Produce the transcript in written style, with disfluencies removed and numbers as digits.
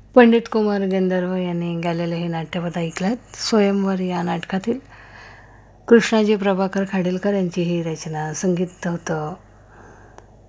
पंडित कुमार गंधर्व यांनी गायलेलं हे नाट्यपद ऐकलं. स्वयंवर या नाटकातील कृष्णाजी प्रभाकर खाडीलकर यांची ही रचना. संगीत होतं